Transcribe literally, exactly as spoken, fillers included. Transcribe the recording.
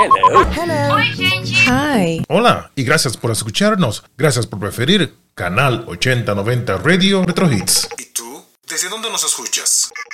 Hello. Hello. Oi, gente. Hi. Hola y gracias por escucharnos. Gracias por preferir Canal ochenta noventa Radio Retro Hits. ¿Y tú? ¿Desde dónde nos escuchas?